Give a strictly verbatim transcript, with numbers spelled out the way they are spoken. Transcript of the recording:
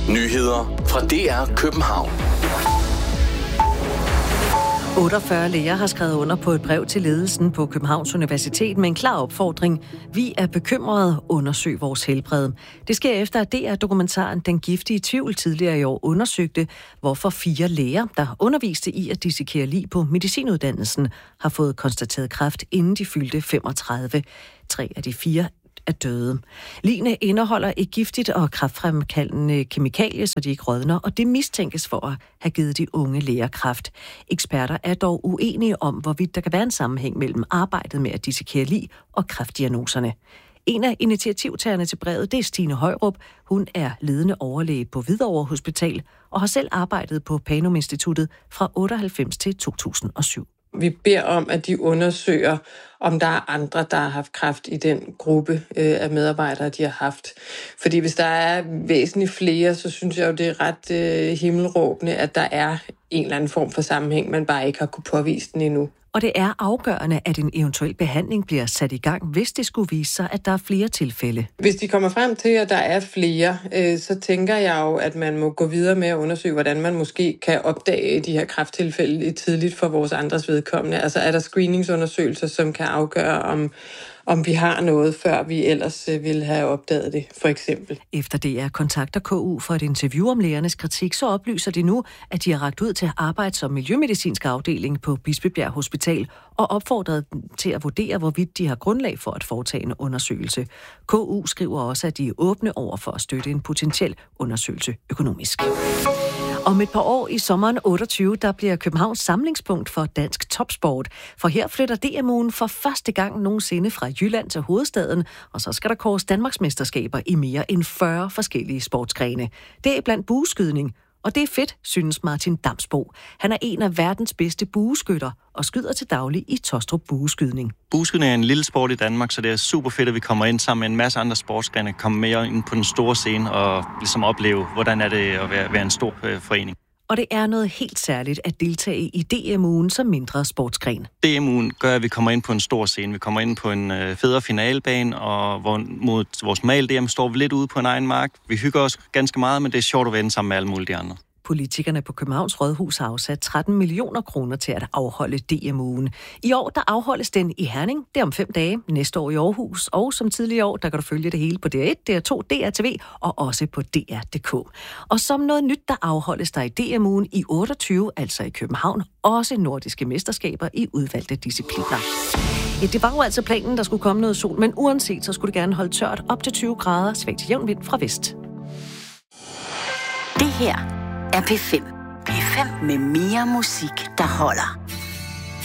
Nyheder fra D R København. otteogfyrre læger har skrevet under på et brev til ledelsen på Københavns Universitet med en klar opfordring. Vi er bekymrede. Undersøg vores helbred. Det sker efter, at D R-dokumentaren Den giftige tvivl tidligere i år undersøgte, hvorfor fire læger, der underviste i at dissekere lig på medicinuddannelsen, har fået konstateret kræft, inden de fyldte femogtredive. Tre af de fire er døde. Ligene indeholder et giftigt og kræftfremkaldende kemikalie, så de ikke rådner, og det mistænkes for at have givet de unge læger kræft. Eksperter er dog uenige om, hvorvidt der kan være en sammenhæng mellem arbejdet med at dissekere lig og kræftdiagnoserne. En af initiativtagerne til brevet, det er Stine Højrup. Hun er ledende overlæge på Hvidovre Hospital og har selv arbejdet på Panum Instituttet fra otteoghalvfems til to tusind og syv. Vi beder om, at de undersøger, om der er andre, der har haft kræft i den gruppe øh, af medarbejdere, de har haft. Fordi hvis der er væsentligt flere, så synes jeg jo, det er ret øh, himmelråbende, at der er en eller anden form for sammenhæng, man bare ikke har kunne påvise den endnu. Og det er afgørende, at en eventuel behandling bliver sat i gang, hvis det skulle vise sig, at der er flere tilfælde. Hvis de kommer frem til, at der er flere, øh, så tænker jeg jo, at man må gå videre med at undersøge, hvordan man måske kan opdage de her kræfttilfælde tidligt for vores andres vedkommende. Altså er der screeningsundersøgelser, som kan afgøre, om, om vi har noget, før vi ellers øh, ville have opdaget det, for eksempel. Efter D R kontakter K U for et interview om lægernes kritik, så oplyser de nu, at de har rakt ud til arbejds- og miljømedicinsk afdeling på Bispebjerg Hospital og opfordret til at vurdere, hvorvidt de har grundlag for at foretage en undersøgelse. K U skriver også, at de er åbne over for at støtte en potentiel undersøgelse økonomisk. Om et par år i sommeren otteogtyve, der bliver Københavns samlingspunkt for dansk topsport. For her flytter D M-ugen for første gang nogensinde fra Jylland til hovedstaden, og så skal der kåres Danmarksmesterskaber i mere end fyrre forskellige sportsgrene. Det er blandt bueskydning, og det er fedt, synes Martin Damsbo. Han er en af verdens bedste bueskytter og skyder til daglig i Taastrup Bueskydning. Bueskydning er en lille sport i Danmark, så det er super fedt, at vi kommer ind sammen med en masse andre sportsgrene, kommer mere ind på den store scene og ligesom opleve, hvordan er det at være, være en stor øh, forening. Og det er noget helt særligt at deltage i D M-ugen som mindre sportsgren. D M-ugen gør, at vi kommer ind på en stor scene. Vi kommer ind på en øh, federe finalebane, og hvor, mod vores normale D M står vi lidt ude på en egen mark. Vi hygger os ganske meget, men det er sjovt at være inde sammen med alle mulige andre. Politikerne på Københavns Rådhus har afsat tretten millioner kroner til at afholde D M-ugen. I år der afholdes den i Herning, det er om fem dage, næste år i Aarhus, og som tidligere år, der kan du følge det hele på D R et, D R to, D R T V og også på D R punktum D K. Og som noget nyt, der afholdes der i D M-ugen i otteogtyve, altså i København, også nordiske mesterskaber i udvalgte discipliner. Ja, det var jo altså planen, der skulle komme noget sol, men uanset, så skulle det gerne holde tørt op til tyve grader, svag til jævn vind fra vest. Det her er P fem. P fem med mere musik, der holder.